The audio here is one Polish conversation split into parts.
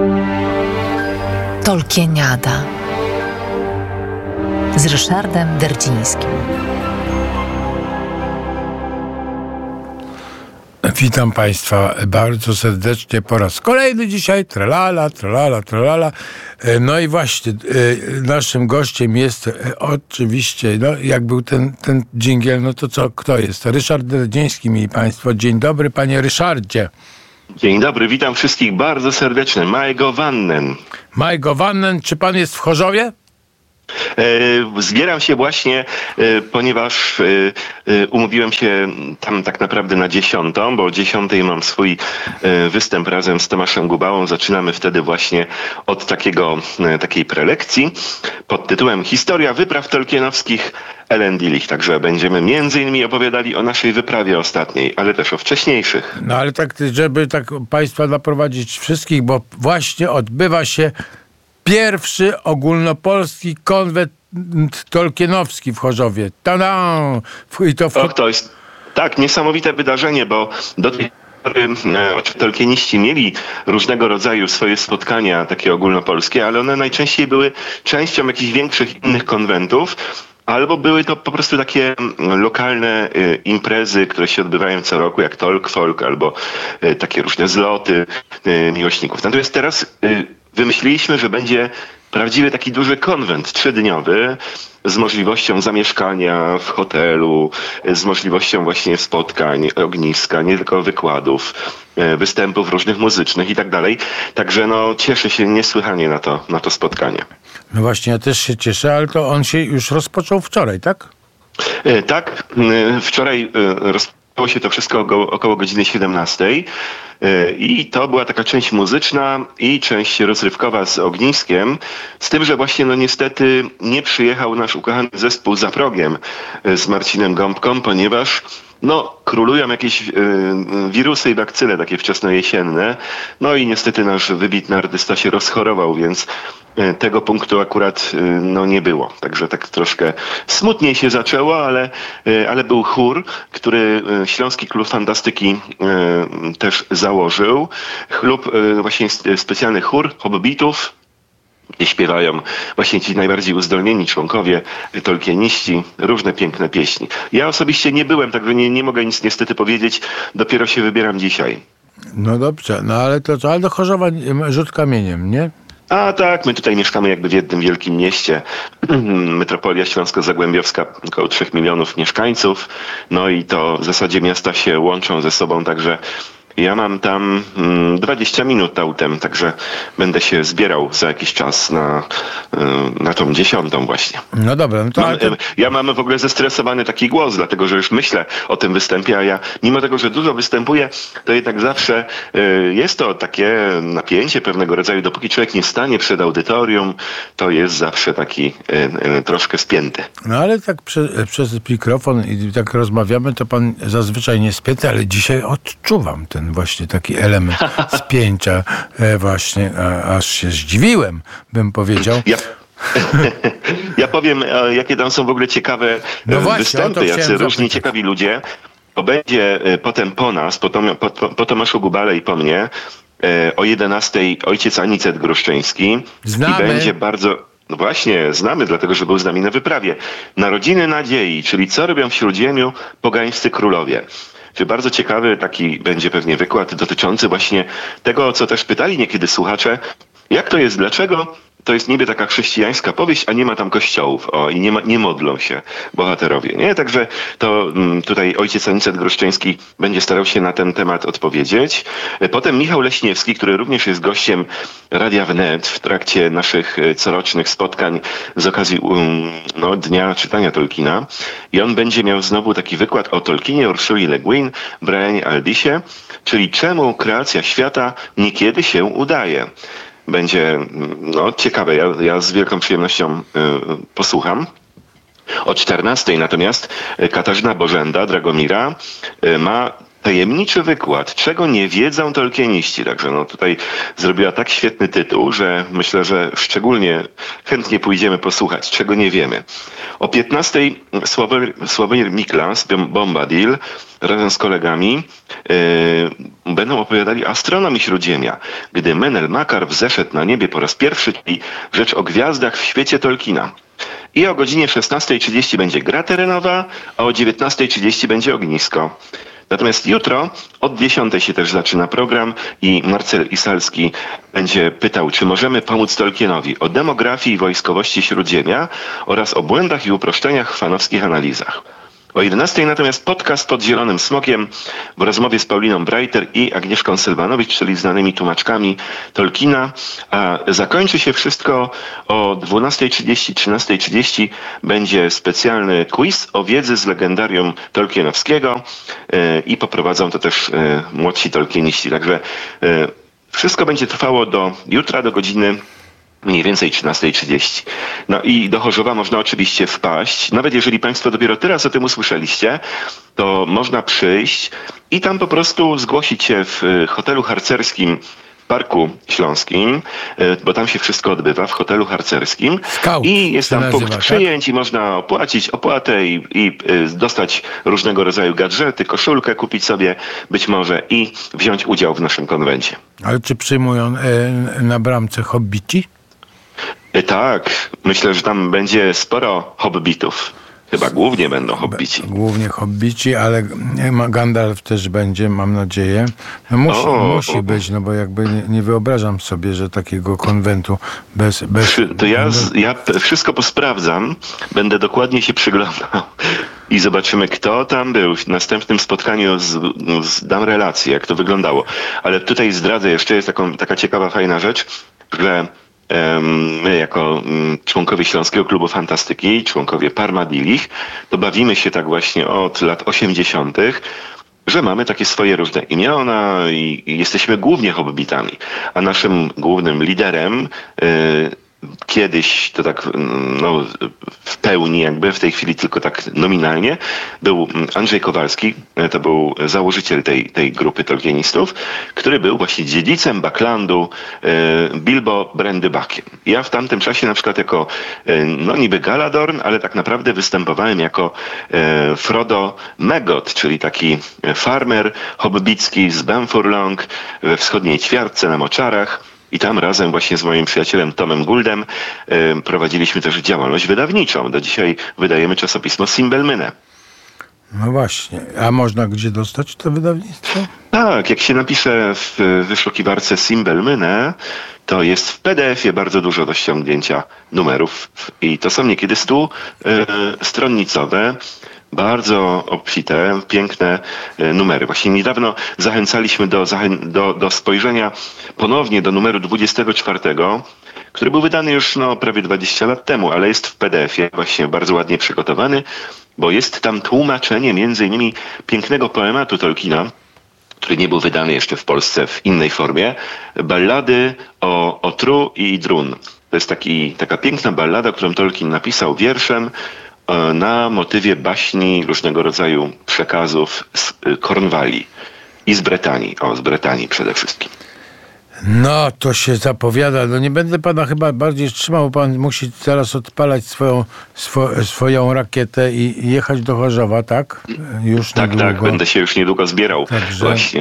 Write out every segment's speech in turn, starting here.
Tolkieniada z Ryszardem Derdzińskim. Witam Państwa bardzo serdecznie po raz kolejny dzisiaj. Tralala, tralala, tralala. No i właśnie naszym gościem jest oczywiście, no jak był ten dżingiel, no to co, kto jest? Ryszard Derdziński, mieli Państwo. Dzień dobry, Panie Ryszardzie. Dzień dobry, witam wszystkich bardzo serdecznie. Majgo Wannen. Majgo Wannen, czy Pan jest w Chorzowie? Zbieram się właśnie, ponieważ umówiłem się tam tak naprawdę na 10, bo o 10 mam swój występ razem z Tomaszem Gubałą. Zaczynamy wtedy właśnie od takiej prelekcji pod tytułem Historia wypraw tolkienowskich Ellen Dillich. Także będziemy między innymi opowiadali o naszej wyprawie ostatniej, ale też o wcześniejszych. No ale tak, żeby tak Państwa naprowadzić wszystkich, bo właśnie odbywa się pierwszy ogólnopolski konwent tolkienowski w Chorzowie. Ta-da! To jest tak niesamowite wydarzenie, bo do tej pory tolkieniści mieli różnego rodzaju swoje spotkania takie ogólnopolskie, ale one najczęściej były częścią jakichś większych innych konwentów. Albo były to po prostu takie lokalne imprezy, które się odbywają co roku, jak Tolkfolk, albo takie różne zloty miłośników. Natomiast teraz wymyśliliśmy, że będzie prawdziwy taki duży konwent 3-dniowy z możliwością zamieszkania w hotelu, z możliwością właśnie spotkań, ogniska, nie tylko wykładów, występów różnych muzycznych i tak dalej. Także cieszę się niesłychanie na to spotkanie. No właśnie, ja też się cieszę, ale to on się już rozpoczął wczoraj, tak? Tak, wczoraj rozpoczęło się to wszystko około godziny 17. I to była taka część muzyczna i część rozrywkowa z ogniskiem, z tym, że właśnie niestety nie przyjechał nasz ukochany zespół Za progiem z Marcinem Gąbką, ponieważ królują jakieś wirusy i bakcyle takie wczesnojesienne. No i niestety nasz wybitny artysta się rozchorował, więc tego punktu akurat nie było. Także tak troszkę smutniej się zaczęło, ale był chór, który Śląski Klub Fantastyki też założył. Właśnie specjalny chór hobbitów, gdzie śpiewają właśnie ci najbardziej uzdolnieni członkowie, tolkieniści, różne piękne pieśni. Ja osobiście nie byłem, także nie mogę nic niestety powiedzieć. Dopiero się wybieram dzisiaj. No dobrze, ale do Chorzowa rzut kamieniem, nie? A tak, my tutaj mieszkamy jakby w jednym wielkim mieście. Metropolia Śląsko-Zagłębiowska, około 3 milionów mieszkańców. No i to w zasadzie miasta się łączą ze sobą, także ja mam tam 20 minut autem, także będę się zbierał za jakiś czas na tą 10 właśnie. No dobra. Ja mam w ogóle zestresowany taki głos, dlatego że już myślę o tym występie, a ja mimo tego, że dużo występuję, to jednak zawsze jest to takie napięcie pewnego rodzaju. Dopóki człowiek nie stanie przed audytorium, to jest zawsze taki troszkę spięty. No ale tak przez mikrofon i tak rozmawiamy, to pan zazwyczaj nie spięty, ale dzisiaj odczuwam ten właśnie taki element spięcia właśnie, aż się zdziwiłem, bym powiedział. Ja powiem, jakie tam są w ogóle ciekawe występy, jacy różni ciekawi ludzie. To będzie potem po nas, po Tomaszu Gubale i po mnie, o 11 ojciec Anicet Gruszczyński. Znamy. I będzie bardzo... No właśnie, znamy, dlatego że był z nami na wyprawie. Narodziny Nadziei, czyli co robią w Śródziemiu pogańscy królowie. Bardzo ciekawy taki będzie pewnie wykład dotyczący właśnie tego, co też pytali niekiedy słuchacze, jak to jest, dlaczego to jest niby taka chrześcijańska powieść, a nie ma tam kościołów, i nie modlą się bohaterowie, nie? Także to tutaj ojciec Anicet Gruszczyński będzie starał się na ten temat odpowiedzieć. Potem Michał Leśniewski, który również jest gościem Radia Wnet w trakcie naszych corocznych spotkań z okazji Dnia Czytania Tolkiena. I on będzie miał znowu taki wykład o Tolkienie, Urszuli Le Guin, Brianie Aldisie, czyli czemu kreacja świata niekiedy się udaje. Będzie ciekawe, ja z wielką przyjemnością posłucham. O 14 natomiast Katarzyna Bożenda, Dragomira, ma Tajemniczy wykład, czego nie wiedzą tolkieniści. Także no tutaj zrobiła tak świetny tytuł, że myślę, że szczególnie chętnie pójdziemy posłuchać, czego nie wiemy. O 15:00 Sławomir Miklas, Bombadil, razem z kolegami będą opowiadali astronomii Śródziemia, gdy Menel Makar wzeszedł na niebie po raz pierwszy, czyli rzecz o gwiazdach w świecie Tolkiena. I o godzinie 16:30 będzie gra terenowa, a o 19:30 będzie ognisko. Natomiast jutro od 10:00 się też zaczyna program i Marcel Isalski będzie pytał, czy możemy pomóc Tolkienowi o demografii i wojskowości Śródziemia oraz o błędach i uproszczeniach w fanowskich analizach. O 11:00 natomiast podcast Pod Zielonym Smokiem w rozmowie z Pauliną Breiter i Agnieszką Sylwanowicz, czyli znanymi tłumaczkami Tolkiena, a zakończy się wszystko o 12:30, 13:30 będzie specjalny quiz o wiedzy z legendarium tolkienowskiego i poprowadzą to też młodsi tolkieniści. Także wszystko będzie trwało do jutra, do godziny mniej więcej 13:30. No i do Chorzowa można oczywiście wpaść. Nawet jeżeli Państwo dopiero teraz o tym usłyszeliście, to można przyjść i tam po prostu zgłosić się w hotelu harcerskim w Parku Śląskim, bo tam się wszystko odbywa w hotelu harcerskim. Scout I jest tam nazywa, punkt tak? przyjęć i można opłacić opłatę i dostać różnego rodzaju gadżety, koszulkę kupić sobie być może i wziąć udział w naszym konwencie. Ale czy przyjmują na bramce hobbici? Tak, myślę, że tam będzie sporo hobbitów. Chyba głównie będą hobbici. Głównie hobbici, ale Gandalf też będzie, mam nadzieję. No musi być, no bo jakby nie wyobrażam sobie, że takiego konwentu bez To ja wszystko posprawdzam, będę dokładnie się przyglądał i zobaczymy, kto tam był. W następnym spotkaniu dam relację, jak to wyglądało. Ale tutaj zdradzę jeszcze, jest taka ciekawa, fajna rzecz, że my jako członkowie Śląskiego Klubu Fantastyki, członkowie Parmadilich, to bawimy się tak właśnie od lat 80., że mamy takie swoje różne imiona i jesteśmy głównie hobbitami. A naszym głównym liderem kiedyś, to tak no, w pełni jakby, w tej chwili tylko tak nominalnie, był Andrzej Kowalski, to był założyciel tej grupy tolkienistów, który był właśnie dziedzicem backlandu Bilbo Brandybuckiem. Ja w tamtym czasie na przykład jako, no niby Galadorn, ale tak naprawdę występowałem jako Frodo Maggot, czyli taki farmer hobbicki z Benfurlong we wschodniej Ćwiartce na Moczarach. I tam razem właśnie z moim przyjacielem Tomem Gouldem prowadziliśmy też działalność wydawniczą. Do dzisiaj wydajemy czasopismo Simbelmynę. No właśnie. A można gdzie dostać to wydawnictwo? Tak, jak się napisze w wyszukiwarce Simbelmynę, to jest w PDF-ie bardzo dużo do ściągnięcia numerów. I to są niekiedy 100-stronnicowe, bardzo obfite, piękne numery. Właśnie niedawno zachęcaliśmy do spojrzenia ponownie do numeru 24, który był wydany już prawie 20 lat temu, ale jest w PDF-ie właśnie bardzo ładnie przygotowany, bo jest tam tłumaczenie między innymi pięknego poematu Tolkiena, który nie był wydany jeszcze w Polsce w innej formie, ballady o Tru i Idrun. To jest taka piękna ballada, którą Tolkien napisał wierszem na motywie baśni, różnego rodzaju przekazów z Kornwalii i z Bretanii. Z Bretanii przede wszystkim. No, to się zapowiada. No nie będę pana chyba bardziej trzymał. Pan musi teraz odpalać swoją rakietę i jechać do Chorzowa, tak? Już niedługo. Tak, będę się już niedługo zbierał. Właśnie.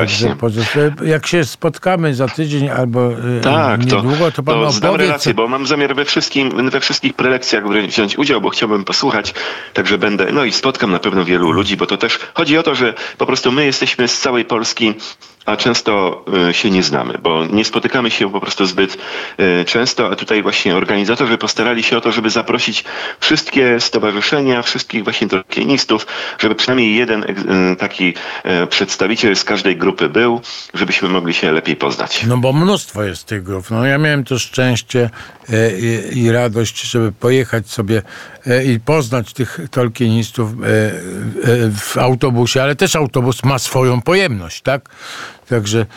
Jak się spotkamy za tydzień albo niedługo, to pan opowie. Zdam relację, bo mam zamiar we wszystkich prelekcjach wziąć udział, bo chciałbym posłuchać. Także będę, i spotkam na pewno wielu ludzi, bo to też chodzi o to, że po prostu my jesteśmy z całej Polski, a często się nie znamy, bo nie spotykamy się po prostu zbyt często, a tutaj właśnie organizatorzy postarali się o to, żeby zaprosić wszystkie stowarzyszenia, wszystkich właśnie tolkienistów, żeby przynajmniej jeden taki przedstawiciel z każdej grupy był, żebyśmy mogli się lepiej poznać. No bo mnóstwo jest tych grup. No ja miałem to szczęście i radość, żeby pojechać sobie i poznać tych tolkienistów w autobusie, ale też autobus ma swoją pojemność, tak? Także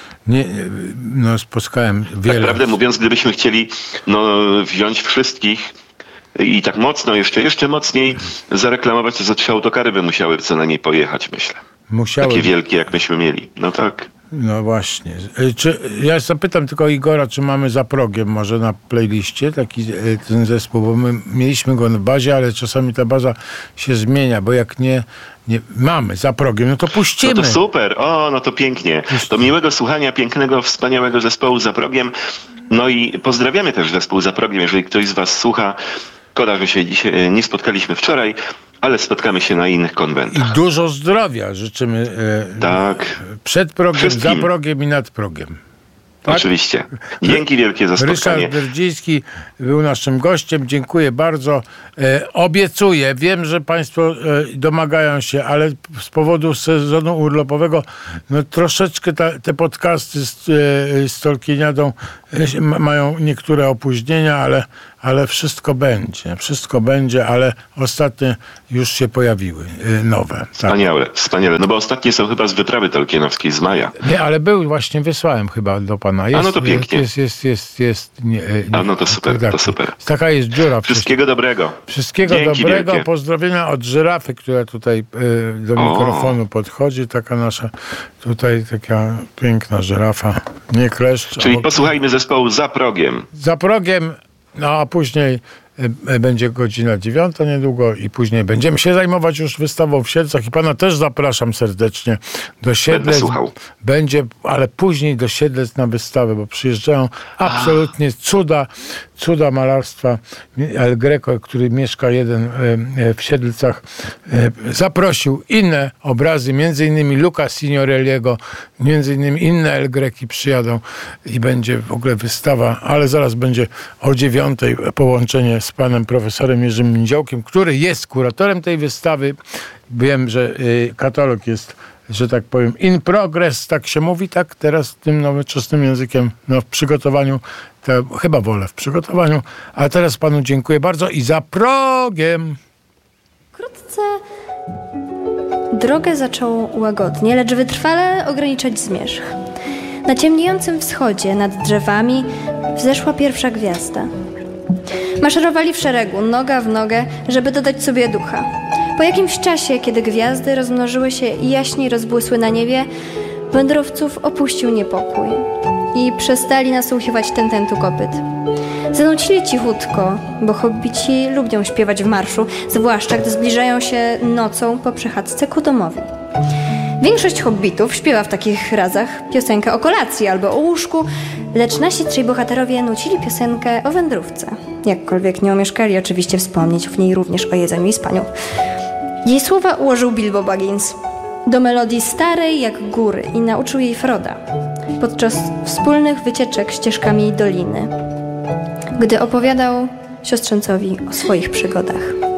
spotkałem wiele. Tak prawdę mówiąc, gdybyśmy chcieli wziąć wszystkich i tak mocno, jeszcze mocniej zareklamować, to za 3 autokary by musiały co najmniej pojechać, myślę. Musiały. Takie wielkie, jak myśmy mieli. No tak. No właśnie. Ja zapytam tylko Igora, czy mamy Za progiem może na playliście taki ten zespół, bo my mieliśmy go w bazie, ale czasami ta baza się zmienia, bo jak nie mamy Za progiem, no to puścimy. No to super. No to pięknie. Do miłego słuchania pięknego, wspaniałego zespołu Za progiem. No i pozdrawiamy też zespół Za progiem, jeżeli ktoś z was słucha. Szkoda, że się dzisiaj nie spotkaliśmy wczoraj, ale spotkamy się na innych konwentach. I dużo zdrowia życzymy. Tak. Przed progiem, Wszystkim. Za progiem i nad progiem. Tak? Oczywiście. Dzięki wielkie za spotkanie. Ryszard Derdziński był naszym gościem. Dziękuję bardzo. Obiecuję, wiem, że państwo domagają się, ale z powodu sezonu urlopowego no troszeczkę te podcasty z Tolkieniadą mają niektóre opóźnienia, ale wszystko będzie. Wszystko będzie, ale ostatnie już się pojawiły nowe. Tak. Wspaniale. No bo ostatnie są chyba z wyprawy tolkienowskiej z maja. Nie, ale wysłałem chyba do pana. No to pięknie. No to super, tak, to super. Taka jest dziura. Wszystkiego dobrego. Wszystkiego Dzięki dobrego. wielkie. Pozdrowienia od żyrafy, która tutaj do mikrofonu podchodzi. Taka nasza tutaj taka piękna żyrafa. Nie kleszcz. Czyli posłuchajmy zespołu Za progiem. Za progiem, no a później będzie godzina 9 niedługo i później będziemy się zajmować już wystawą w Siedlcach i pana też zapraszam serdecznie do Siedlec. Będę słuchał. Będzie, ale później do Siedlec na wystawę, bo przyjeżdżają absolutnie cuda malarstwa. El Greco, który mieszka jeden w Siedlcach, zaprosił inne obrazy, między innymi Luca Signorelliego, między innymi inne El Greki przyjadą i będzie w ogóle wystawa, ale zaraz będzie o 9 połączenie z panem profesorem Jerzym Mindziołkiem, który jest kuratorem tej wystawy. Wiem, że katalog jest, że tak powiem, in progress, tak się mówi, tak teraz tym nowoczesnym językiem, no w przygotowaniu, chyba wolę w przygotowaniu, a teraz panu dziękuję bardzo i Za progiem. Wkrótce drogę zaczął łagodnie, lecz wytrwale ograniczać zmierzch. Na ciemniejącym wschodzie, nad drzewami, wzeszła pierwsza gwiazda. Maszerowali w szeregu, noga w nogę, żeby dodać sobie ducha. Po jakimś czasie, kiedy gwiazdy rozmnożyły się i jaśniej rozbłysły na niebie, wędrowców opuścił niepokój i przestali nasłuchiwać tententu kopyt. Zanucili cichutko, bo hobbici lubią śpiewać w marszu, zwłaszcza gdy zbliżają się nocą po przechadzce ku domowi. Większość hobbitów śpiewa w takich razach piosenkę o kolacji albo o łóżku, lecz nasi trzej bohaterowie nucili piosenkę o wędrówce. Jakkolwiek nie omieszkali oczywiście wspomnieć w niej również o jedzeniu i spaniu. Jej słowa ułożył Bilbo Baggins do melodii starej jak góry i nauczył jej Froda podczas wspólnych wycieczek ścieżkami doliny, gdy opowiadał siostrzeńcowi o swoich przygodach.